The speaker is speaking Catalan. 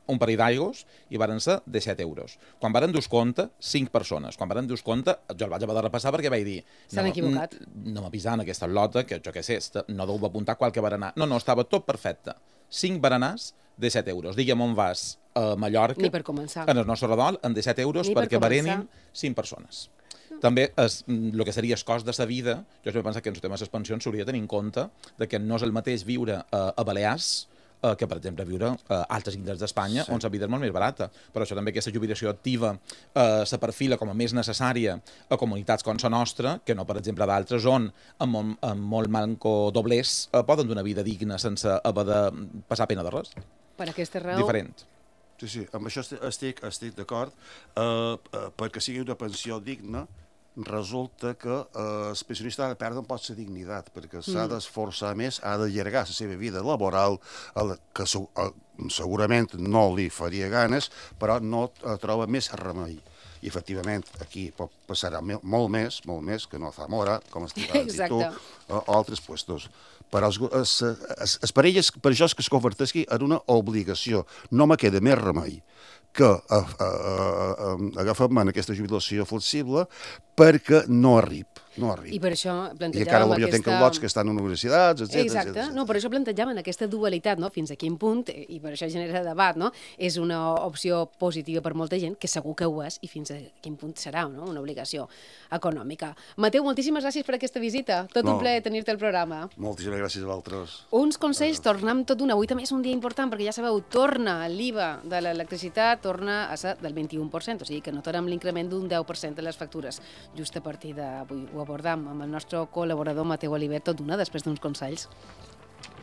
un parell d'aigos i varen ser 17 euros. Quan varen dus compte, 5 persones. Quan varen dus compte, jo el vaig haver de repassar perquè vaig dir... S'han equivocat. No m'avisar en aquesta lota, que jo què sé, no deu apuntar qualque berenar. No, estava tot perfecte. 5 berenars, 17 euros. Digue'm on vas a Mallorca, Ni per començar. en el nostre redol, en 17 euros perquè berenin 5 persones. També el que seria el cost de la vida, jo sempre penso que en el tema de les pensions s'hauria de tenir en compte de que no és el mateix viure a Balears que, per exemple, viure a altres indrets d'Espanya, on la vida és molt més barata. Per això també aquesta jubilació activa se perfila com a més necessària a comunitats com la nostra, que no, per exemple, d'altres on, amb molt manco doblers, poden donar vida digna sense haver de passar pena de res. Per aquesta raó... Diferent. Sí, amb això estic d'acord. Perquè sigui una pensió digna, resulta que el pensionista ha de perdre un poc la dignitat, perquè s'ha d'esforçar més, ha d'allargar la seva vida laboral, que segurament no li faria ganes, però no troba més remei. I, efectivament, aquí passarà molt més, que no fa mora, com estàs dient tu, o altres puestos. Però les parelles, per això és que es converteixi en una obligació. No me queda més remei que agafar-me en aquesta jubilació flexible perquè no arrib. I per això plantejàvem I encara jo tenc lots que estan en universitats, etc. Exacte. No, per això plantejàvem aquesta dualitat, no? Fins a quin punt, i per això genera debat, no? És una opció positiva per molta gent, que segur que ho és, i fins a quin punt serà, no? Una obligació econòmica. Mateu, moltíssimes gràcies per aquesta visita. Tot un plaer tenir-te al programa. Moltíssimes gràcies a vosaltres. Uns consells, tornem tot d'una. Avui també és un dia important, perquè ja sabeu, torna l'IVA de l'electricitat, torna a ser del 21%, o sigui que notarem l'increment d'un 10% de les factures. Just a partir d'avui ho abordam amb el nostre col·laborador Mateu Oliver, tot d'una, després d'uns consells.